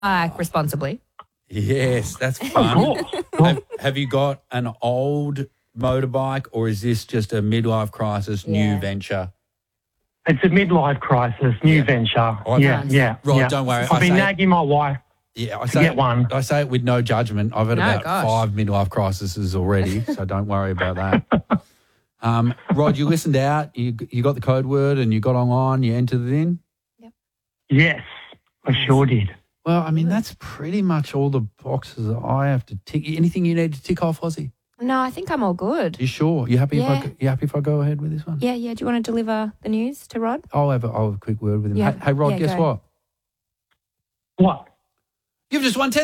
responsibly. Yes, that's fun. Have you got an old motorbike or is this just a midlife crisis, new venture? It's a midlife crisis, new venture. Yeah. Right, don't worry. I've been nagging my wife to get one. I say it with no judgment. I've had about 5 midlife crises already, so don't worry about that. Rod, you listened out, you got the code word and you got online, you entered it in? Yep. Yes, I sure did. Well, I mean, that's pretty much all the boxes that I have to tick. Anything you need to tick off, Ozzy? No, I think I'm all good. You sure? You happy? Yeah. You happy if I go ahead with this one? Yeah. Do you want to deliver the news to Rod? I'll have a quick word with him. Yeah. Hey, Rod, guess what? What? You've just won $10,000!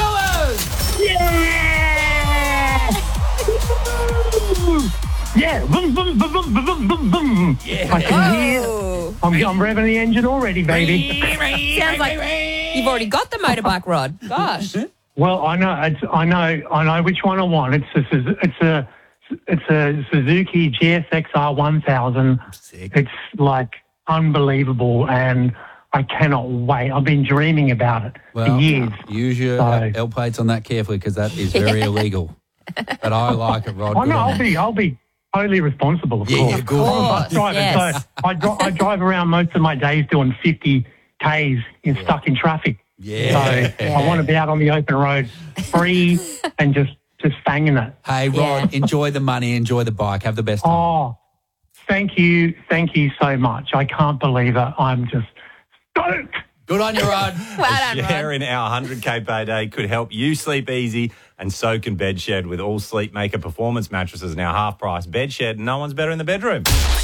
Yeah! Boom, boom, boom, boom, boom, boom, boom. Yeah. I can hear. I'm revving the engine already, baby. Sounds like you've already got the motorbike, Rod. Gosh. Well, I know which one I want. It's a Suzuki GSXR 1000. Sick. It's like unbelievable, and I cannot wait. I've been dreaming about it for years. Use your L plates on that carefully because that is very illegal. But I like it, Rod. I know. I'll be totally responsible, of course. Good. I'm a bus driver, yes. so I drive around most of my days doing 50 Ks stuck in traffic. Yeah. So I want to be out on the open road, free, and just fanging it. Hey, Rod, enjoy the money, enjoy the bike, have the best time. Oh, thank you so much. I can't believe it. I'm just stoked. Good on you, Rod. Well done, Share Rod. in our 100K payday could help you sleep easy, and so can Bedshed with all Sleep Maker performance mattresses now half price. Bedshed, no one's better in the bedroom.